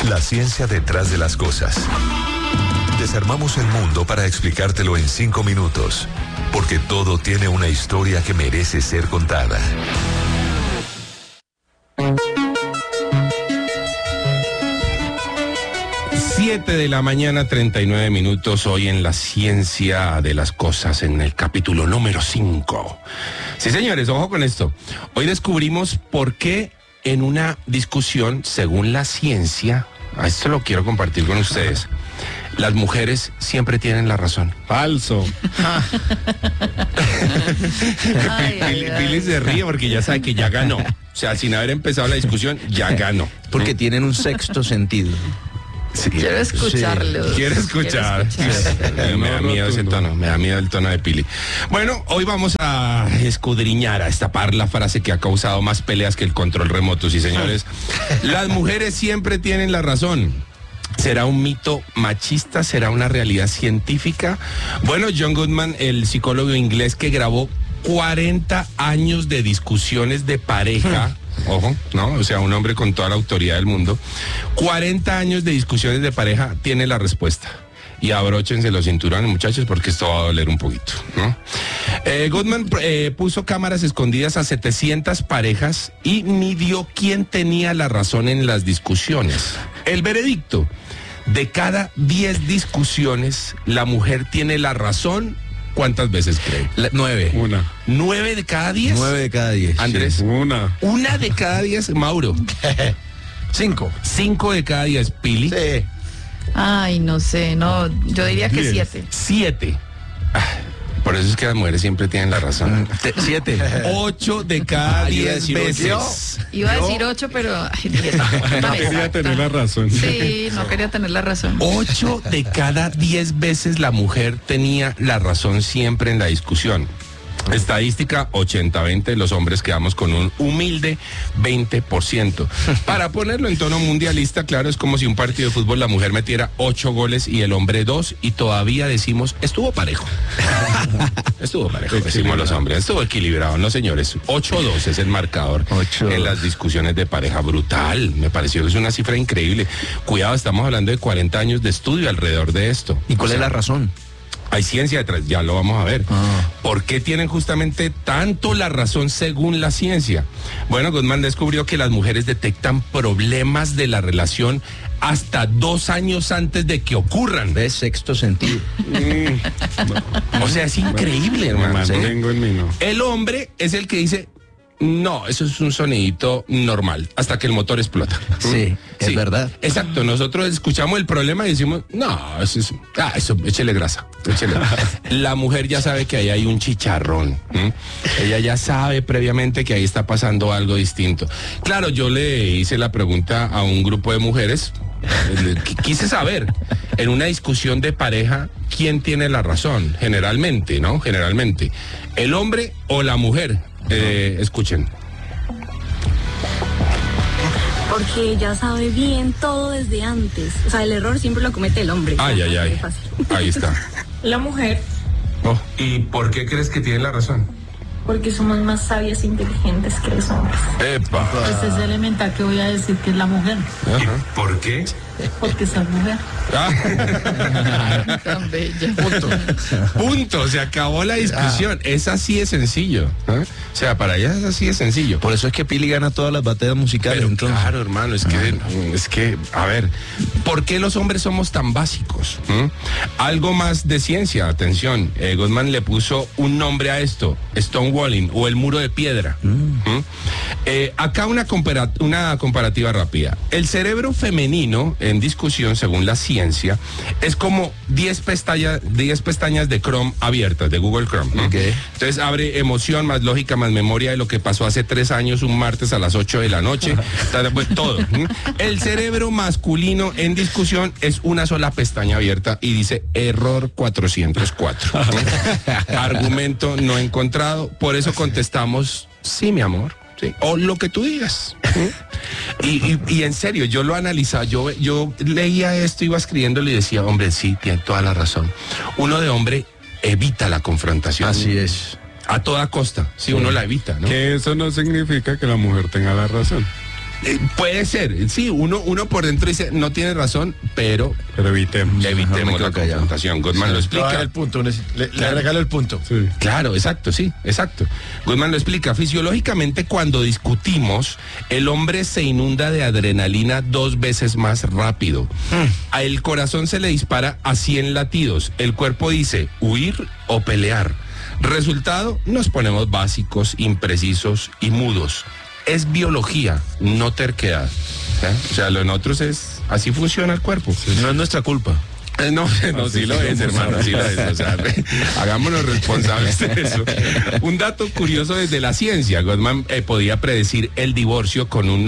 La ciencia detrás de las cosas. Desarmamos el mundo para explicártelo en 5 minutos, porque todo tiene una historia que merece ser contada. Siete de la mañana, 39 minutos, hoy en la ciencia de las cosas, en el capítulo número 5. Sí, señores, ojo con esto. Hoy descubrimos por qué en una discusión, según la ciencia, a esto lo quiero compartir con ustedes, las mujeres siempre tienen la razón. Falso. Pili se ríe porque ya sabe que ya ganó. O sea, sin haber empezado la discusión, ya ganó. Porque tienen un sexto sentido. Sí. Quiero escucharlos. Sí. Quiero escuchar. Me da miedo ese tono, me da miedo el tono de Pili. Bueno, hoy vamos a escudriñar, a destapar la frase que ha causado más peleas que el control remoto, sí, señores. Las mujeres siempre tienen la razón. ¿Será un mito machista? ¿Será una realidad científica? Bueno, John Gottman, el psicólogo inglés que grabó 40 años de discusiones de pareja, ojo, ¿no? O sea, un hombre con toda la autoridad del mundo, 40 años de discusiones de pareja, tiene la respuesta. Y abróchense los cinturones, muchachos, porque esto va a doler un poquito, ¿no? Gottman puso cámaras escondidas a 700 parejas y midió quién tenía la razón en las discusiones. El veredicto: de cada 10 discusiones, la mujer tiene la razón. ¿Cuántas veces cree? 9. Una. ¿9 de cada 10? 9 de cada 10. Andrés. Sí, una. ¿Una de cada 10? Mauro. 5. 5 de cada 10. Pili. Sí. Ay, no sé, no, yo diría que 7. 7. Por eso es que las mujeres siempre tienen la razón. 7. 8 de cada 10 veces. Iba a decir 8, pero ay, No quería tener la razón. Sí, no quería tener la razón. 8 de cada 10 veces la mujer tenía la razón siempre en la discusión. Estadística 80-20, los hombres quedamos con un humilde 20%. Para ponerlo en tono mundialista, claro, es como si un partido de fútbol la mujer metiera 8 goles y el hombre 2 y todavía decimos, estuvo parejo. Estuvo parejo, decimos los hombres, estuvo equilibrado, no señores. 8-2 es el marcador 8-2. en las discusiones de pareja. Brutal, me pareció que es una cifra increíble. Cuidado, estamos hablando de 40 años de estudio alrededor de esto. ¿Y cuál es la razón? Hay ciencia detrás, ya lo vamos a ver. ¿Por qué tienen justamente tanto la razón según la ciencia? Bueno, Gottman descubrió que las mujeres detectan problemas de la relación hasta 2 años antes de que ocurran. ¿Ves? Sexto sentido. O sea, es increíble, hermano. ¿Sí? Mantengo en mí, no. El hombre es el que dice, no, eso es un sonidito normal, hasta que el motor explota. Sí, es verdad. Exacto, nosotros escuchamos el problema y decimos, no, eso es, eso, échele grasa. La mujer ya sabe que ahí hay un chicharrón. Ella ya sabe previamente que ahí está pasando algo distinto. Claro, yo le hice la pregunta a un grupo de mujeres. Quise saber, en una discusión de pareja, ¿quién tiene la razón? Generalmente, ¿no? Generalmente, ¿el hombre o la mujer? Escuchen. Porque ella sabe bien todo desde antes. O sea, el error siempre lo comete el hombre. Ay. Ahí está. La mujer, Oh, ¿y por qué crees que tiene la razón? porque somos más sabias e inteligentes que los hombres. ¡Epa! Pues es elemental que voy a decir que es la mujer, ¿Y por qué? porque soy mujer. Tan bella. Punto, se acabó la discusión. Es así de sencillo. O sea, para ella es así de sencillo. Por eso es que Pili gana todas las batallas musicales. Pero entonces. claro, hermano, es que, a ver, ¿por qué los hombres somos tan básicos? Algo más de ciencia, atención. Gottman le puso un nombre a esto, Stonewalling, o el muro de piedra. Acá una comparativa rápida. El cerebro femenino, en discusión, según la ciencia, es como 10 pestañas de Chrome abiertas, de Google Chrome. Okay. Entonces abre emoción, más lógica, más memoria de lo que pasó hace 3 años, un martes a las 8 de la noche, pues, todo. El cerebro masculino en discusión es una sola pestaña abierta y dice error 404. Argumento no encontrado, por eso contestamos sí, mi amor. Sí, o lo que tú digas. Y en serio, yo lo analizaba, yo leía esto, iba escribiéndolo y decía, hombre, sí, tiene toda la razón. Uno de hombre evita la confrontación. Así es. A toda costa, sí, uno la evita, ¿no? Que eso no significa que la mujer tenga la razón. Puede ser, sí, uno por dentro dice, no tiene razón, pero evitemos la confrontación. Goodman lo explica. El punto, le regalo el punto. Sí. Claro, exacto. Goodman lo explica. Fisiológicamente, cuando discutimos, el hombre se inunda de adrenalina 2 veces más rápido. A el corazón se le dispara a 100 latidos. El cuerpo dice huir o pelear. Resultado, nos ponemos básicos, imprecisos y mudos. Es biología, no terquedad. O sea, lo de nosotros es, así funciona el cuerpo. No es nuestra culpa. No, sí lo es, hermano, sí lo es. O sea, hagámonos responsables de eso. Un dato curioso desde la ciencia. Gottman podía predecir el divorcio con un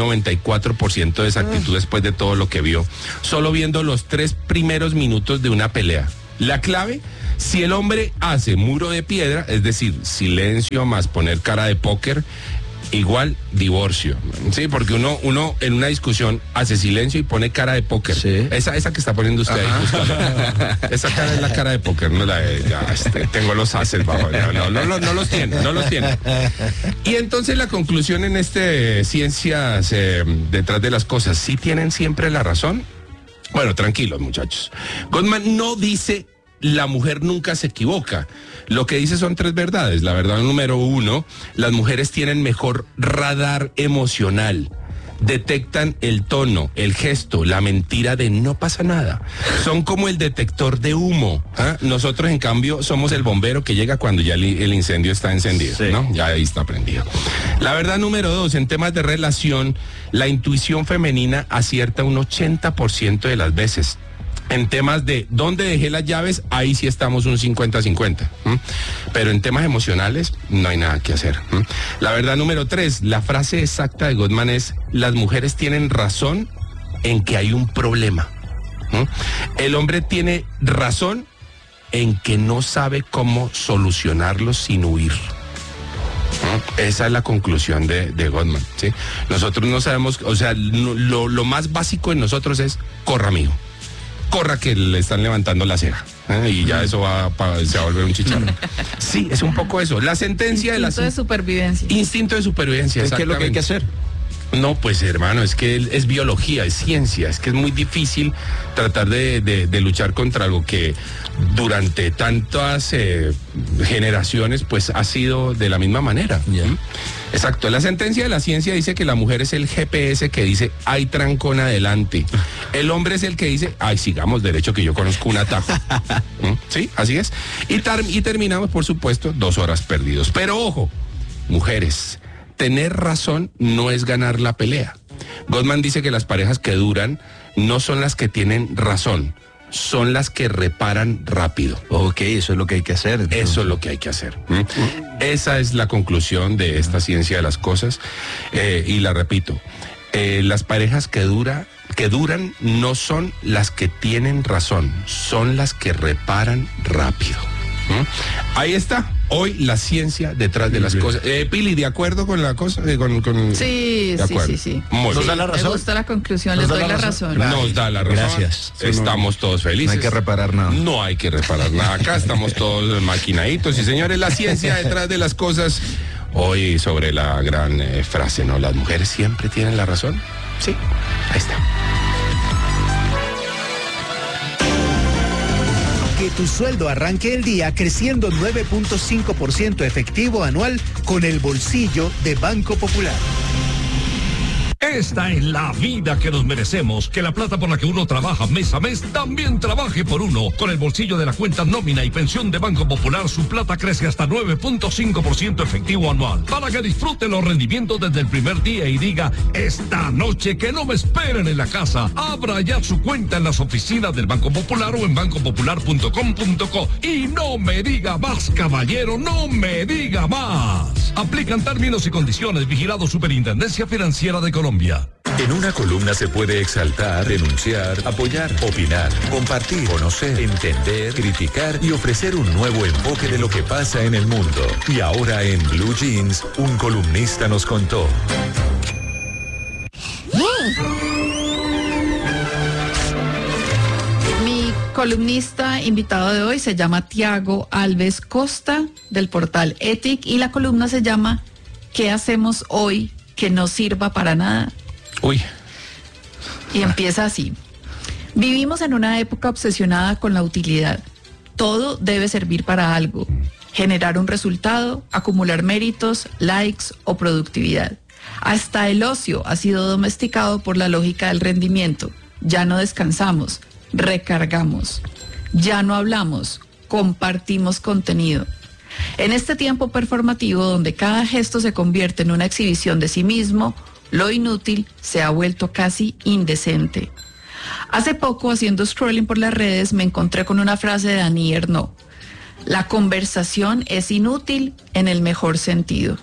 94% de exactitud después de todo lo que vio, solo viendo los 3 primeros minutos de una pelea. La clave, si el hombre hace muro de piedra, es decir, silencio más poner cara de póker, igual divorcio. Sí, porque uno en una discusión hace silencio y pone cara de póker. Sí. Esa que está poniendo usted ahí justo. Esa cara es la cara de póker, no la de, tengo los ases bajo. No los tiene. Y entonces la conclusión en ciencias detrás de las cosas, ¿sí tienen siempre la razón? Bueno, tranquilos, muchachos. Gottman no dice la mujer nunca se equivoca. Lo que dice son 3 verdades. La verdad número 1, las mujeres tienen mejor radar emocional. Detectan el tono, el gesto, la mentira de no pasa nada. Son como el detector de humo. Nosotros, en cambio, somos el bombero que llega cuando ya el incendio está encendido, sí. ¿No? Ya ahí está prendido. La verdad número 2, en temas de relación, la intuición femenina acierta un 80% de las veces. En temas de dónde dejé las llaves, ahí sí estamos un 50-50. Pero en temas emocionales no hay nada que hacer. La verdad número 3, la frase exacta de Gottman es: las mujeres tienen razón en que hay un problema. El hombre tiene razón en que no sabe cómo solucionarlo sin huir. Esa es la conclusión de Gottman, ¿sí? Nosotros no sabemos, o sea, lo más básico en nosotros es: corra, amigo. Corra, que le están levantando la ceja, y ya eso se va a volver un chicharrón. Sí, es un poco eso. La sentencia Instinto de supervivencia. Instinto de supervivencia, ¿Qué es lo que hay que hacer? No, pues hermano, es que es biología, es ciencia, es que es muy difícil tratar de luchar contra algo que durante tantas generaciones pues ha sido de la misma manera. Yeah. Exacto, la sentencia de la ciencia dice que la mujer es el GPS que dice hay trancón adelante. El hombre es el que dice ay, sigamos derecho que yo conozco un atajo. Sí, así es. Y terminamos, por supuesto, 2 horas perdidos. Pero ojo, mujeres, tener razón no es ganar la pelea. Gottman dice que las parejas que duran no son las que tienen razón, son las que reparan rápido. Ok, eso es lo que hay que hacer. Entonces. Eso es lo que hay que hacer. Esa es la conclusión de esta ciencia de las cosas. Y la repito, las parejas que duran no son las que tienen razón, son las que reparan rápido. Ahí está. Hoy la ciencia detrás de las cosas. Pili, ¿de acuerdo con la cosa? Sí. Muy ¿Nos da la razón? Me gusta la conclusión, les doy la razón. Nos da la razón. Gracias. Estamos todos felices. No hay que reparar nada. No hay que reparar nada. Acá estamos todos maquinaditos. Y señores, la ciencia detrás de las cosas. Hoy sobre la gran frase, ¿no? Las mujeres siempre tienen la razón. Sí, ahí está. Que tu sueldo arranque el día creciendo 9.5% efectivo anual con el bolsillo de Banco Popular. Esta es la vida que nos merecemos, que la plata por la que uno trabaja mes a mes también trabaje por uno. Con el bolsillo de la cuenta nómina y pensión de Banco Popular, su plata crece hasta 9.5% efectivo anual. Para que disfrute los rendimientos desde el primer día y diga, esta noche que no me esperen en la casa. Abra ya su cuenta en las oficinas del Banco Popular o en bancopopular.com.co. Y no me diga más, caballero, no me diga más. Aplican términos y condiciones. Vigilado Superintendencia Financiera de Colombia. En una columna se puede exaltar, denunciar, apoyar, opinar, compartir, conocer, entender, criticar y ofrecer un nuevo enfoque de lo que pasa en el mundo. Y ahora en Blue Jeans, un columnista nos contó. Mi columnista invitado de hoy se llama Tiago Alves Costa, del portal Ethic, y la columna se llama ¿Qué hacemos hoy que no sirva para nada? Uy. Y empieza así. Vivimos en una época obsesionada con la utilidad. Todo debe servir para algo. Generar un resultado, acumular méritos, likes o productividad. Hasta el ocio ha sido domesticado por la lógica del rendimiento. Ya no descansamos, recargamos. Ya no hablamos, compartimos contenido. En este tiempo performativo donde cada gesto se convierte en una exhibición de sí mismo, lo inútil se ha vuelto casi indecente. Hace poco, haciendo scrolling por las redes, me encontré con una frase de Annie Ernaux. La conversación es inútil en el mejor sentido.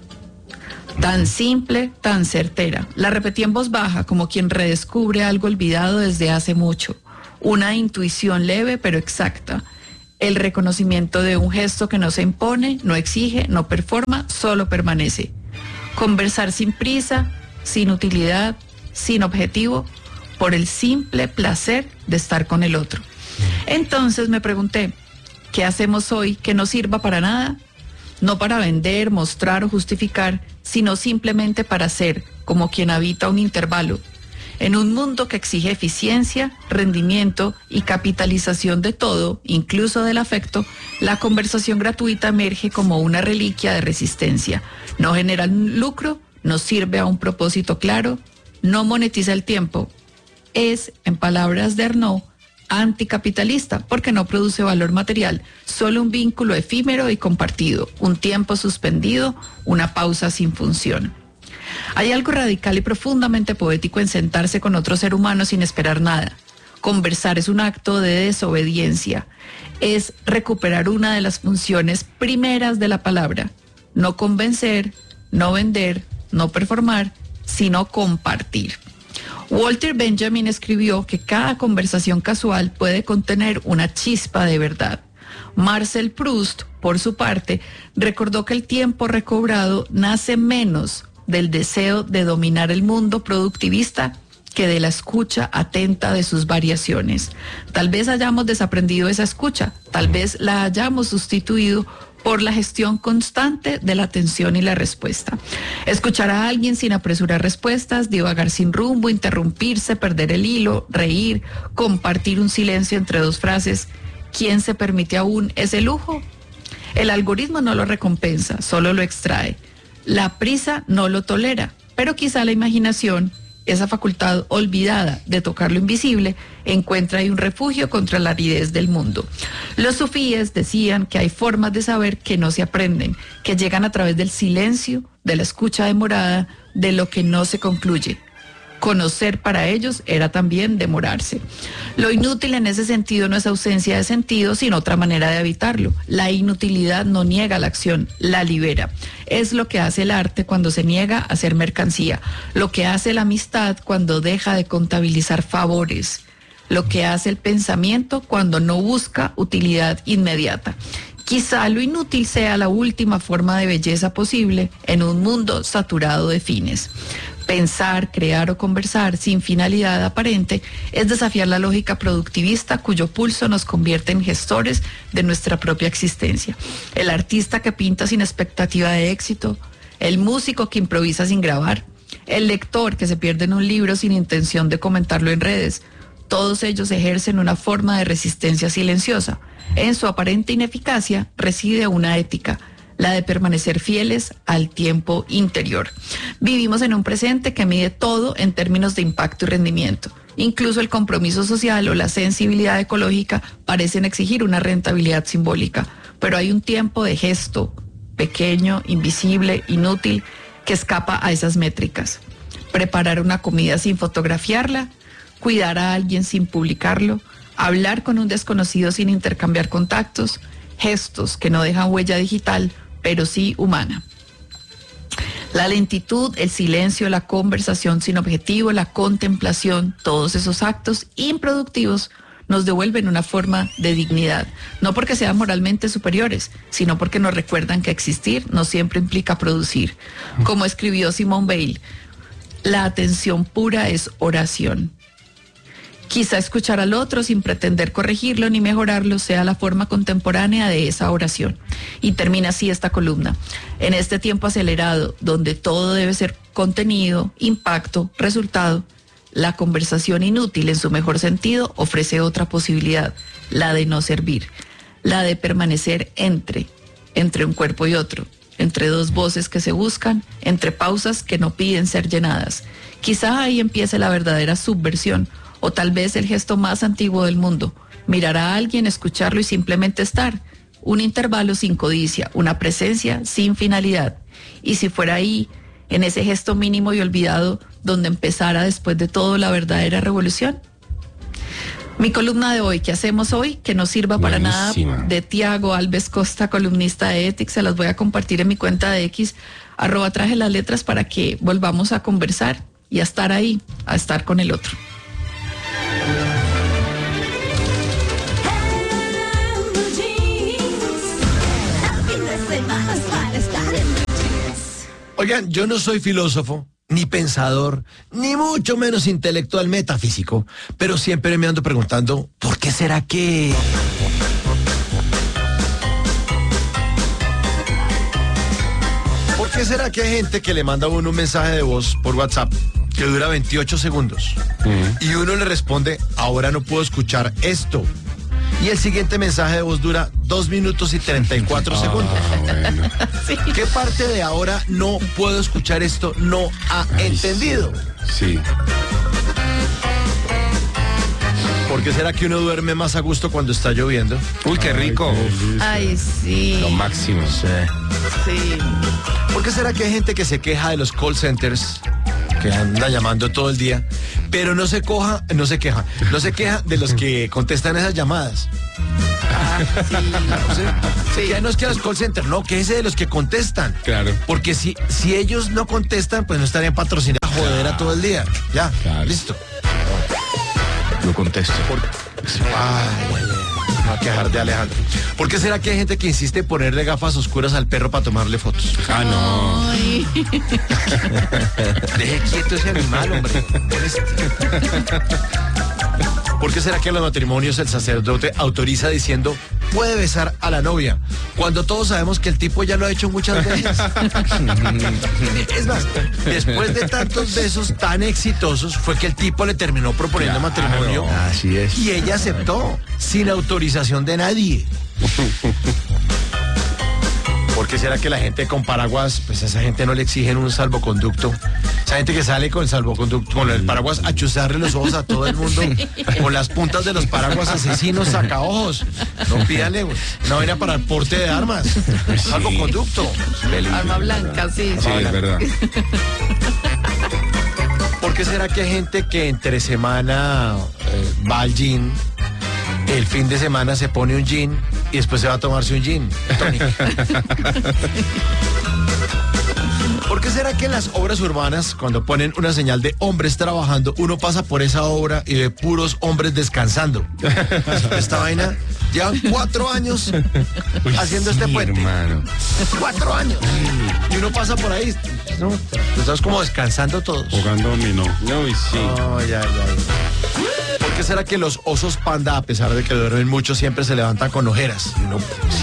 Tan simple, tan certera. La repetí en voz baja, como quien redescubre algo olvidado desde hace mucho. Una intuición leve pero exacta. El reconocimiento de un gesto que no se impone, no exige, no performa, solo permanece. Conversar sin prisa, sin utilidad, sin objetivo, por el simple placer de estar con el otro. Entonces me pregunté, ¿qué hacemos hoy que no sirva para nada? No para vender, mostrar o justificar, sino simplemente para ser, como quien habita un intervalo. En un mundo que exige eficiencia, rendimiento y capitalización de todo, incluso del afecto, la conversación gratuita emerge como una reliquia de resistencia. No genera lucro, no sirve a un propósito claro, no monetiza el tiempo. Es, en palabras de Ernaux, anticapitalista, porque no produce valor material, solo un vínculo efímero y compartido, un tiempo suspendido, una pausa sin función. Hay algo radical y profundamente poético en sentarse con otro ser humano sin esperar nada. Conversar es un acto de desobediencia, es recuperar una de las funciones primeras de la palabra, no convencer, no vender, no performar, sino compartir. Walter Benjamin escribió que cada conversación casual puede contener una chispa de verdad. Marcel Proust, por su parte, recordó que el tiempo recobrado nace menos del deseo de dominar el mundo productivista que de la escucha atenta de sus variaciones. Tal vez hayamos desaprendido esa escucha, tal vez la hayamos sustituido por la gestión constante de la atención y la respuesta. Escuchar a alguien sin apresurar respuestas, divagar sin rumbo, interrumpirse, perder el hilo, reír, compartir un silencio entre dos frases. ¿Quién se permite aún ese lujo? El algoritmo no lo recompensa, solo lo extrae. La prisa no lo tolera, pero quizá la imaginación, esa facultad olvidada de tocar lo invisible, encuentra ahí un refugio contra la aridez del mundo. Los sufíes decían que hay formas de saber que no se aprenden, que llegan a través del silencio, de la escucha demorada, de lo que no se concluye. Conocer para ellos era también demorarse. Lo inútil en ese sentido no es ausencia de sentido, sino otra manera de habitarlo. La inutilidad no niega la acción, la libera. Es lo que hace el arte cuando se niega a ser mercancía, lo que hace la amistad cuando deja de contabilizar favores, lo que hace el pensamiento cuando no busca utilidad inmediata. Quizá lo inútil sea la última forma de belleza posible en un mundo saturado de fines. Pensar, crear o conversar sin finalidad aparente es desafiar la lógica productivista cuyo pulso nos convierte en gestores de nuestra propia existencia. El artista que pinta sin expectativa de éxito, el músico que improvisa sin grabar, el lector que se pierde en un libro sin intención de comentarlo en redes, todos ellos ejercen una forma de resistencia silenciosa. En su aparente ineficacia reside una ética, la de permanecer fieles al tiempo interior. Vivimos en un presente que mide todo en términos de impacto y rendimiento. Incluso el compromiso social o la sensibilidad ecológica parecen exigir una rentabilidad simbólica, pero hay un tiempo de gesto, pequeño, invisible, inútil, que escapa a esas métricas. Preparar una comida sin fotografiarla, cuidar a alguien sin publicarlo, hablar con un desconocido sin intercambiar contactos, gestos que no dejan huella digital, pero sí humana. La lentitud, el silencio, la conversación sin objetivo, la contemplación, todos esos actos improductivos nos devuelven una forma de dignidad, no porque sean moralmente superiores, sino porque nos recuerdan que existir no siempre implica producir. Como escribió Simone Weil, la atención pura es oración. Quizá escuchar al otro sin pretender corregirlo ni mejorarlo sea la forma contemporánea de esa oración. Y termina así esta columna. En este tiempo acelerado, donde todo debe ser contenido, impacto, resultado. La conversación inútil en su mejor sentido ofrece otra posibilidad, la de no servir, la de permanecer entre un cuerpo y otro, entre dos voces que se buscan, entre pausas que no piden ser llenadas. Quizá ahí empiece la verdadera subversión, o tal vez el gesto más antiguo del mundo, mirar a alguien, escucharlo y simplemente estar. Un intervalo sin codicia, una presencia sin finalidad. Y si fuera ahí, en ese gesto mínimo y olvidado, donde empezara después de todo la verdadera revolución. Mi columna de hoy, ¿qué hacemos hoy? Que no sirva para nada, de Tiago Alves Costa, columnista de Ethics. Se las voy a compartir en mi cuenta de X, @trajelasletras, para que volvamos a conversar y a estar ahí, a estar con el otro. Oigan, yo no soy filósofo, ni pensador, ni mucho menos intelectual metafísico, pero siempre me ando preguntando, ¿por qué será que...? ¿Por qué será que hay gente que le manda a uno un mensaje de voz por WhatsApp que dura 28 segundos? Y uno le responde, ahora no puedo escuchar esto. Y el siguiente mensaje de voz dura 2 minutos y 34 segundos. Bueno. Sí. ¿Qué parte de ahora no puedo escuchar esto no ha entendido? Sí. ¿Por qué será que uno duerme más a gusto cuando está lloviendo? Uy, qué rico. Ay, sí. Lo máximo. Sí. ¿Por qué será que hay gente que se queja de los call centers, que anda llamando todo el día, pero no se queja de los que contestan esas llamadas? Ya no es que los call centers, no, que ese de los que contestan. Claro. Porque si ellos no contestan, pues no estarían patrocinando a jodera todo el día. Ya, claro. Listo. No contesto. Ay, me voy a quejar de Alejandro. ¿Por qué será que hay gente que insiste en ponerle gafas oscuras al perro para tomarle fotos? Ah, no. Ay. Deje quieto ese animal, hombre. ¿Por qué será que en los matrimonios el sacerdote autoriza diciendo puede besar a la novia, cuando todos sabemos que el tipo ya lo ha hecho muchas veces? Es más, después de tantos besos tan exitosos fue que el tipo le terminó proponiendo matrimonio. Así es. Y ella aceptó sin autorización de nadie. ¿Por qué será que la gente con paraguas, pues a esa gente no le exigen un salvoconducto? Esa gente que sale con el salvoconducto, con el paraguas a chuzarle los ojos a todo el mundo, con las puntas de los paraguas asesinos sacaojos. No pídale una vaina para el porte de armas. Salvoconducto. Arma blanca, sí. Sí, es verdad. ¿Por qué será que hay gente que entre semana va al gym, el fin de semana se pone un gin y después se va a tomarse un gin tonic? ¿Por qué será que en las obras urbanas, cuando ponen una señal de hombres trabajando, uno pasa por esa obra y ve puros hombres descansando? Esta vaina llevan 4 años haciendo este puente. Hermano. 4 años. Y uno pasa por ahí, ¿no? Estamos como descansando todos. Jugando dominó. No, y sí. Oh, ya. ¿Por qué será que los osos panda, a pesar de que duermen mucho, siempre se levantan con ojeras? Y uno,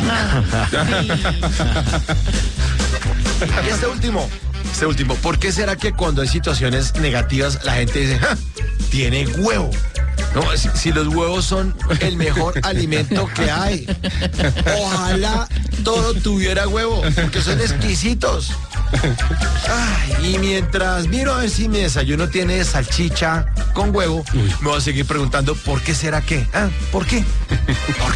Y este último, ¿por qué será que cuando hay situaciones negativas la gente dice, ¡ja! Tiene huevo? No, si los huevos son el mejor alimento que hay. Ojalá todo tuviera huevo, porque son exquisitos. Ay, y mientras miro a ver si mi desayuno tiene salchicha con huevo, me voy a seguir preguntando, ¿por qué será que? ¿Por qué? ¿Por